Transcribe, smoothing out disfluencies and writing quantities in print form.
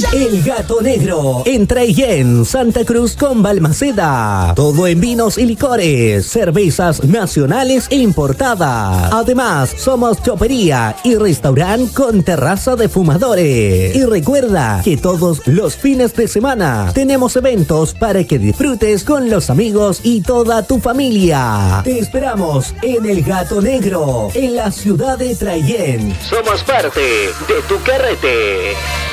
El Gato Negro, en Traillén, Santa Cruz con Balmaceda. Todo en vinos y licores, cervezas nacionales e importadas. Además, somos chopería y restaurante con terraza de fumadores. Y recuerda que todos los fines de semana tenemos eventos para que disfrutes con los amigos y toda tu familia. Te esperamos en El Gato Negro, en la ciudad de Traillén. Somos parte de tu carrete.